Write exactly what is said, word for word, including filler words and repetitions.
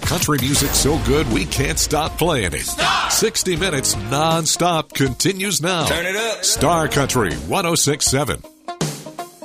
Country music so good we can't stop playing it. Stop! sixty minutes non-stop continues now. Turn it up. Star Country one oh six point seven.